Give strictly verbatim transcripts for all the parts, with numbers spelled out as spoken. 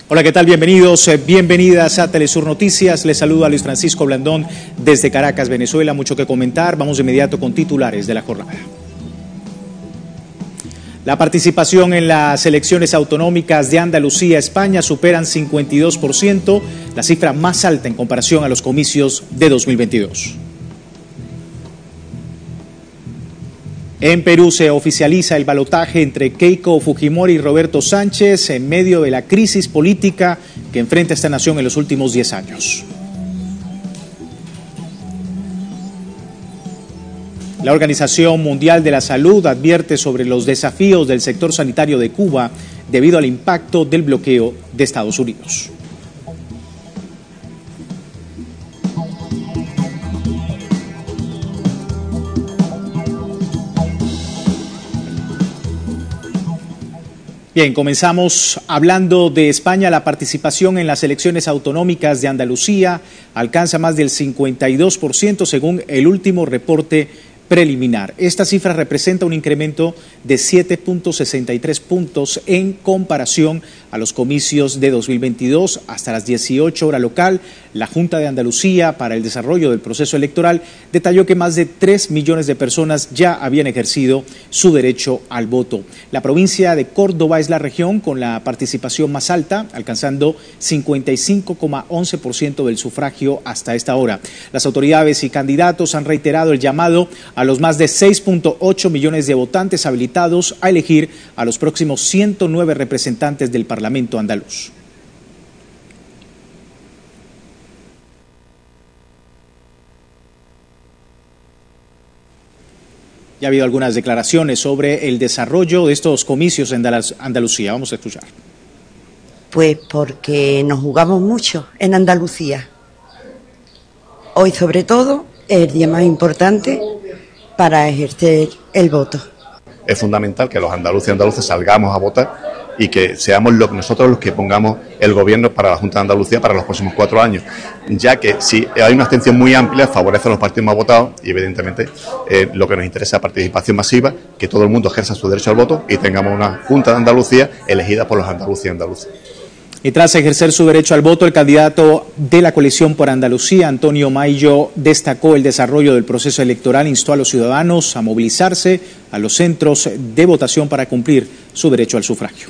Hola, ¿qué tal? Bienvenidos, eh, bienvenidas a Telesur Noticias. Les saluda Luis Francisco Blandón desde Caracas, Venezuela. Mucho que comentar. Vamos de inmediato con titulares de la jornada. La participación en las elecciones autonómicas de Andalucía, España, superan cincuenta y dos por ciento, la cifra más alta en comparación a los comicios de dos mil veintidós. En Perú se oficializa el balotaje entre Keiko Fujimori y Roberto Sánchez en medio de la crisis política que enfrenta esta nación en los últimos diez años. La Organización Mundial de la Salud advierte sobre los desafíos del sector sanitario de Cuba debido al impacto del bloqueo de Estados Unidos. Bien, comenzamos hablando de España. La participación en las elecciones autonómicas de Andalucía alcanza más del cincuenta y dos por ciento según el último reporte preliminar. Esta cifra representa un incremento de siete punto sesenta y tres puntos en comparación a los comicios de dos mil veintidós. Hasta las dieciocho horas local, la Junta de Andalucía para el Desarrollo del Proceso Electoral detalló que más de tres millones de personas ya habían ejercido su derecho al voto. La provincia de Córdoba es la región con la participación más alta, alcanzando cincuenta y cinco coma once por ciento del sufragio hasta esta hora. Las autoridades y candidatos han reiterado el llamado a los más de seis punto ocho millones de votantes habilitados a elegir a los próximos ciento nueve representantes del Parlamento andaluz. Ya ha habido algunas declaraciones sobre el desarrollo de estos comicios en Andalucía. Vamos a escuchar. Pues porque nos jugamos mucho en Andalucía. Hoy, sobre todo, es el día más importante para ejercer el voto. Es fundamental que los andaluces y andaluces salgamos a votar y que seamos los, nosotros los que pongamos el gobierno para la Junta de Andalucía para los próximos cuatro años, ya que si hay una abstención muy amplia favorece a los partidos más votados y evidentemente eh, lo que nos interesa es participación masiva, que todo el mundo ejerza su derecho al voto y tengamos una Junta de Andalucía elegida por los andaluces y andaluces. Y tras ejercer su derecho al voto, el candidato de la coalición por Andalucía, Antonio Maillo, destacó el desarrollo del proceso electoral, instó a los ciudadanos a movilizarse a los centros de votación para cumplir su derecho al sufragio.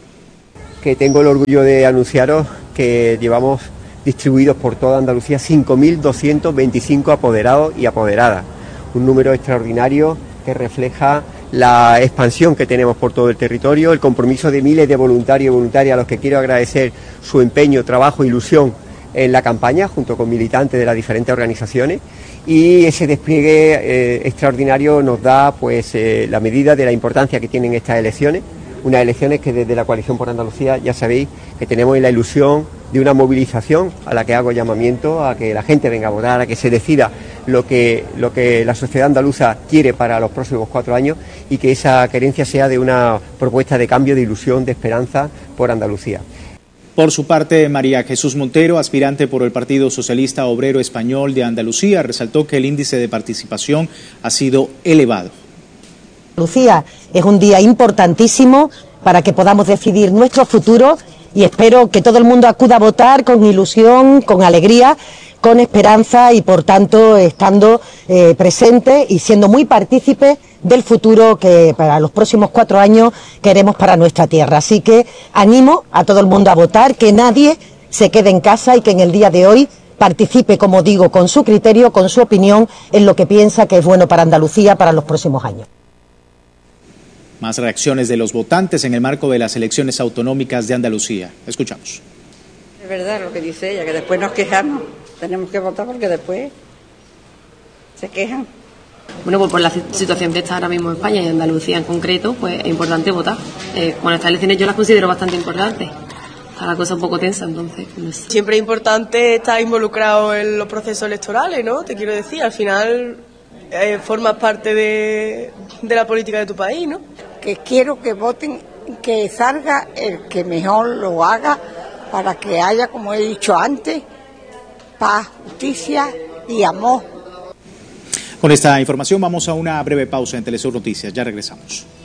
Que tengo el orgullo de anunciaros que llevamos distribuidos por toda Andalucía cinco mil doscientos veinticinco apoderados y apoderadas, un número extraordinario que refleja la expansión que tenemos por todo el territorio, el compromiso de miles de voluntarios y voluntarias a los que quiero agradecer su empeño, trabajo e ilusión en la campaña, junto con militantes de las diferentes organizaciones, y ese despliegue eh, extraordinario nos da pues eh, la medida de la importancia que tienen estas elecciones, unas elecciones que desde la Coalición por Andalucía ya sabéis que tenemos la ilusión de una movilización a la que hago llamamiento a que la gente venga a votar, a que se decida lo que, lo que la sociedad andaluza quiere para los próximos cuatro años y que esa querencia sea de una propuesta de cambio, de ilusión, de esperanza por Andalucía. Por su parte, María Jesús Montero, aspirante por el Partido Socialista Obrero Español de Andalucía, resaltó que el índice de participación ha sido elevado. Andalucía es un día importantísimo para que podamos decidir nuestro futuro y espero que todo el mundo acuda a votar con ilusión, con alegría, con esperanza y por tanto estando eh, presente y siendo muy partícipe del futuro que para los próximos cuatro años queremos para nuestra tierra. Así que animo a todo el mundo a votar, que nadie se quede en casa y que en el día de hoy participe, como digo, con su criterio, con su opinión en lo que piensa que es bueno para Andalucía para los próximos años. Más reacciones de los votantes en el marco de las elecciones autonómicas de Andalucía. Escuchamos. Es verdad lo que dice ella, que después nos quejamos. Tenemos que votar porque después se quejan. Bueno, pues por la situación que está ahora mismo en España y Andalucía en concreto, pues es importante votar. Eh, bueno, estas elecciones yo las considero bastante importantes. Está la cosa un poco tensa, entonces no sé. Siempre es importante estar involucrado en los procesos electorales, ¿no? Te quiero decir, al final eh, formas parte de, de la política de tu país, ¿no? Que quiero que voten, que salga el que mejor lo haga para que haya, como he dicho antes, paz, justicia y amor. Con esta información vamos a una breve pausa en Telesur Noticias. Ya regresamos.